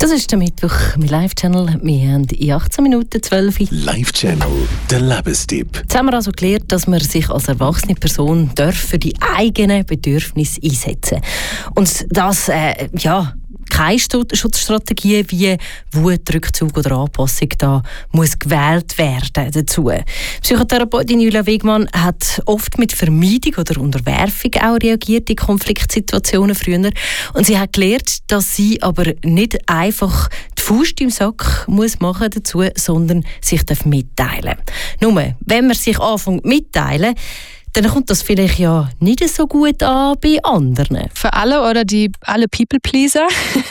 Das ist der Mittwoch mit Live-Channel. Wir haben in 18 Minuten 12 Live-Channel, der Lebenstipp. Jetzt haben wir also gelernt, dass man sich als erwachsene Person für die eigenen Bedürfnisse einsetzen darf. Und das, keine Schutzstrategie wie Wutrückzug oder Anpassung da muss gewählt werden dazu. Psychotherapeutin Julia Wegmann hat oft mit Vermeidung oder Unterwerfung auch reagiert in Konfliktsituationen früher. Und sie hat gelernt, dass sie aber nicht einfach die Faust im Sack muss machen dazu, sondern sich mitteilen darf. Nur, wenn man sich anfängt mitteilen, dann kommt das vielleicht ja nicht so gut an bei anderen. Für alle oder alle People-Pleaser,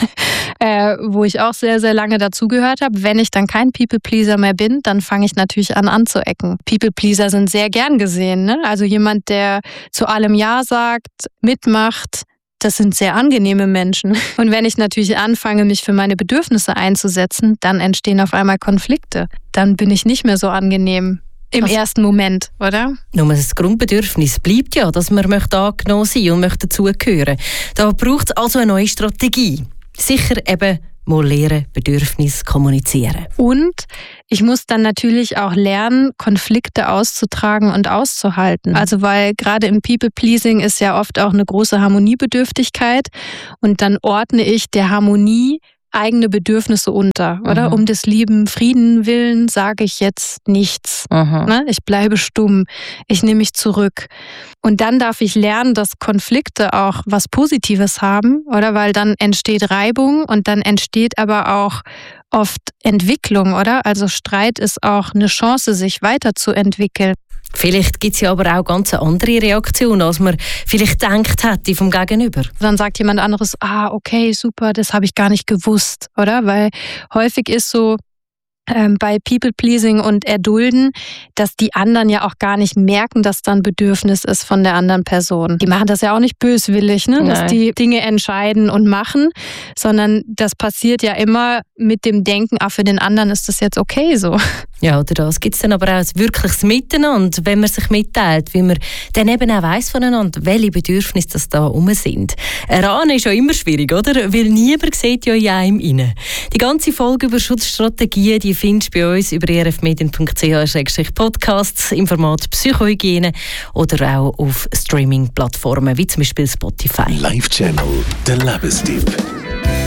wo ich auch sehr, sehr lange dazugehört habe. Wenn ich dann kein People-Pleaser mehr bin, dann fange ich natürlich an anzuecken. People-Pleaser sind sehr gern gesehen, ne? Also jemand, der zu allem Ja sagt, mitmacht, das sind sehr angenehme Menschen. Und wenn ich natürlich anfange, mich für meine Bedürfnisse einzusetzen, dann entstehen auf einmal Konflikte. Dann bin ich nicht mehr so angenehm. Im ersten Moment, oder? Nur das Grundbedürfnis bleibt ja, dass man angenommen sein und möchte dazugehören. Da braucht es also eine neue Strategie. Sicher eben mal lernen, Bedürfnisse kommunizieren. Und ich muss dann natürlich auch lernen, Konflikte auszutragen und auszuhalten. Also weil gerade im People-Pleasing ist ja oft auch eine große Harmoniebedürftigkeit. Und dann ordne ich der Harmonie eigene Bedürfnisse unter, oder? Um des lieben Frieden willen sage ich jetzt nichts. Ne? Ich bleibe stumm. Ich nehme mich zurück. Und dann darf ich lernen, dass Konflikte auch was Positives haben, oder? Weil dann entsteht Reibung und dann entsteht aber auch oft Entwicklung, oder? Also Streit ist auch eine Chance, sich weiterzuentwickeln. Vielleicht gibt es ja aber auch ganz andere Reaktionen, als man vielleicht gedacht hätte vom Gegenüber. Dann sagt jemand anderes, okay, super, das habe ich gar nicht gewusst, oder? Weil häufig ist so bei People-Pleasing und Erdulden, dass die anderen ja auch gar nicht merken, dass da ein Bedürfnis ist von der anderen Person. Die machen das ja auch nicht böswillig, ne? Dass die Dinge entscheiden und machen, sondern das passiert ja immer mit dem Denken, für den anderen ist das jetzt okay so. Ja, oder das gibt es dann aber auch ein wirkliches Miteinander, wenn man sich mitteilt, weil man dann eben auch weiss voneinander, welche Bedürfnisse das da rum sind. Erahnen ist ja immer schwierig, oder? Weil niemand sieht ja in einem rein. Die ganze Folge über Schutzstrategien, die findest du bei uns über erfmedien.ch/podcasts im Format Psychohygiene oder auch auf Streaming-Plattformen wie zum Beispiel Spotify. Live-Channel, der Lebenstipp.